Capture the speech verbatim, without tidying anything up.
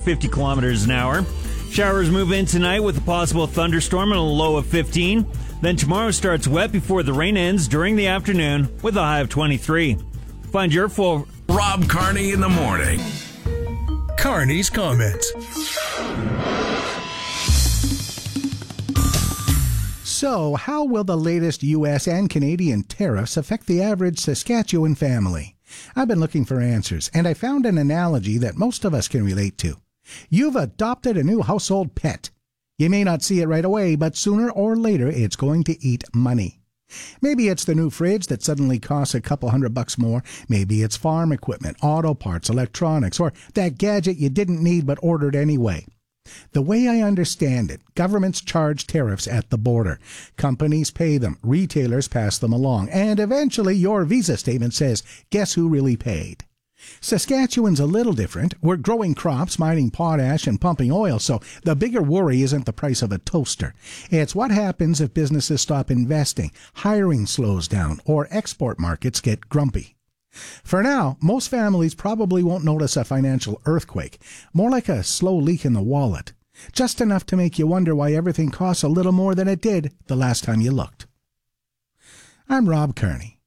fifty kilometers an hour. Showers move in tonight with a possible thunderstorm and a low of fifteen. Then tomorrow starts wet before the rain ends during the afternoon with a high of twenty-three. Find your full Rob Carney in the morning. Carney's comments. So, how will the latest U S and Canadian tariffs affect the average Saskatchewan family? I've been looking for answers, and I found an analogy that most of us can relate to. You've adopted a new household pet. You may not see it right away, but sooner or later it's going to eat money. Maybe it's the new fridge that suddenly costs a couple hundred bucks more. Maybe it's farm equipment, auto parts, electronics, or that gadget you didn't need but ordered anyway. The way I understand it, governments charge tariffs at the border. Companies pay them, retailers pass them along, and eventually your Visa statement says, guess who really paid? Saskatchewan's a little different. We're growing crops, mining potash, and pumping oil, so the bigger worry isn't the price of a toaster. It's what happens if businesses stop investing, hiring slows down, or export markets get grumpy. For now, most families probably won't notice a financial earthquake, more like a slow leak in the wallet, just enough to make you wonder why everything costs a little more than it did the last time you looked. I'm Rob Carney.